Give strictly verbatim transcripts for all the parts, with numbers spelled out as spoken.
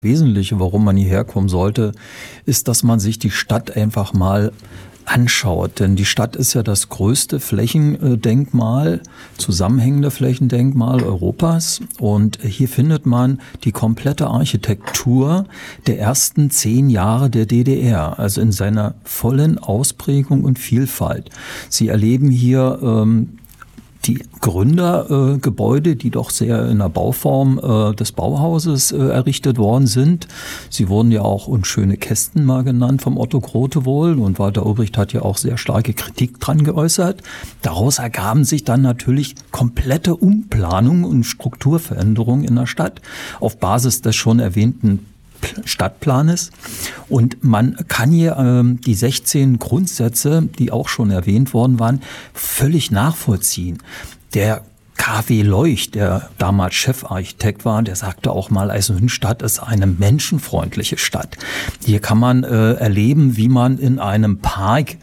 Wesentliche, warum man hierher kommen sollte, ist, dass man sich die Stadt einfach mal anschaut. Denn die Stadt ist ja das größte Flächendenkmal, zusammenhängende Flächendenkmal Europas. Und hier findet man die komplette Architektur der ersten zehn Jahre der D D R, also in seiner vollen Ausprägung und Vielfalt. Sie erleben hier ähm, die Gründergebäude, äh, die doch sehr in der Bauform äh, des Bauhauses äh, errichtet worden sind. Sie wurden ja auch unschöne Kästen mal genannt vom Otto Grote wohl, und Walter Ulbricht hat ja auch sehr starke Kritik dran geäußert. Daraus ergaben sich dann natürlich komplette Umplanungen und Strukturveränderungen in der Stadt auf Basis des schon erwähnten Stadtplanes. Und man kann hier ähm, die sechzehn Grundsätze, die auch schon erwähnt worden waren, völlig nachvollziehen. Der K W Leucht, der damals Chefarchitekt war, der sagte auch mal, Eisenhüttenstadt ist eine menschenfreundliche Stadt. Hier kann man äh, erleben, wie man in einem Park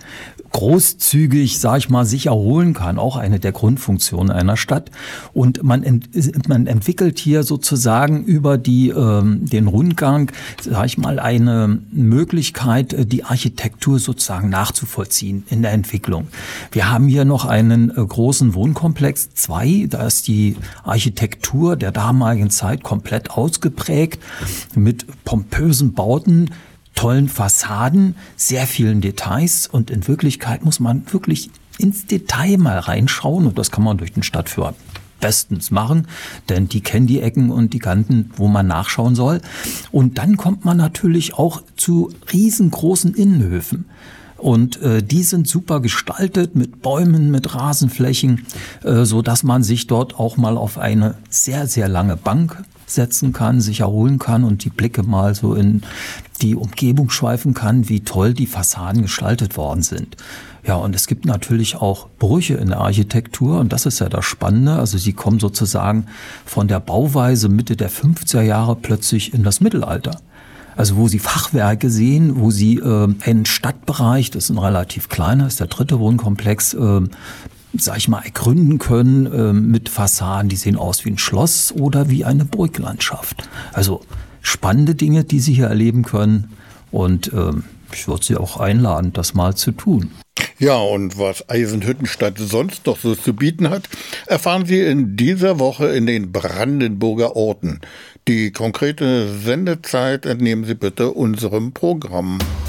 großzügig, sag ich mal, sich erholen kann, auch eine der Grundfunktionen einer Stadt. Und man, ent, man entwickelt hier sozusagen über die, ähm, den Rundgang, sag ich mal, eine Möglichkeit, die Architektur sozusagen nachzuvollziehen in der Entwicklung. Wir haben hier noch einen äh, großen Wohnkomplex zwei, da ist die Architektur der damaligen Zeit komplett ausgeprägt mit pompösen Bauten, tollen Fassaden, sehr vielen Details, und in Wirklichkeit muss man wirklich ins Detail mal reinschauen, und das kann man durch den Stadtführer bestens machen, denn die kennen die Ecken und die Kanten, wo man nachschauen soll. Und dann kommt man natürlich auch zu riesengroßen Innenhöfen. Und äh, die sind super gestaltet mit Bäumen, mit Rasenflächen, äh, so dass man sich dort auch mal auf eine sehr, sehr lange Bank setzen kann, sich erholen kann und die Blicke mal so in die Umgebung schweifen kann, wie toll die Fassaden gestaltet worden sind. Ja, und es gibt natürlich auch Brüche in der Architektur, und das ist ja das Spannende. Also sie kommen sozusagen von der Bauweise Mitte der fünfziger Jahre plötzlich in das Mittelalter. Also wo Sie Fachwerke sehen, wo Sie äh, einen Stadtbereich, das ist ein relativ kleiner, ist der dritte Wohnkomplex, äh, sag ich mal, ergründen können äh, mit Fassaden, die sehen aus wie ein Schloss oder wie eine Burglandschaft. Also spannende Dinge, die Sie hier erleben können, und äh, ich würde Sie auch einladen, das mal zu tun. Ja, und was Eisenhüttenstadt sonst noch so zu bieten hat, erfahren Sie in dieser Woche in den Brandenburger Orten. Die konkrete Sendezeit entnehmen Sie bitte unserem Programm.